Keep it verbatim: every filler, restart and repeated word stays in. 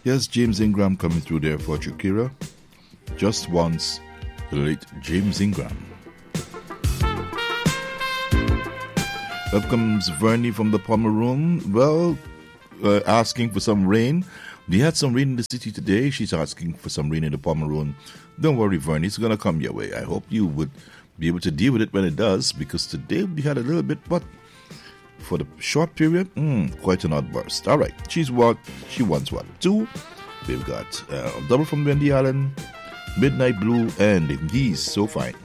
Yes, James Ingram coming through there for Shakira. Just Once, the late James Ingram. Up comes Vernie from the Pomeroon. Well, uh, asking for some rain. We had some rain in the city today. She's asking for some rain in the Pomeroon. Don't worry, Vernie, it's going to come your way. I hope you would be able to deal with it when it does, because today we had a little bit, but for the short period, mm, quite an outburst. All right, she's what? She wants what? Two. We've got uh, double from Wendy Allen, Midnight Blue, and He's So Fine.